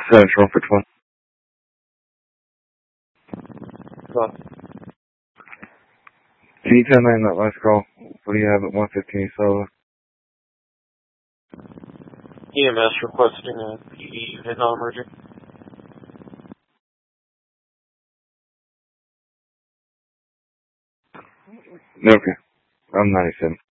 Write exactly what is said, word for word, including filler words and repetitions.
Central for one. Hello. Can you tell me in that last call? What do you have at one fifteen Solar? E M S requesting a P E unit non-emergent. Okay. I'm ninety-seven.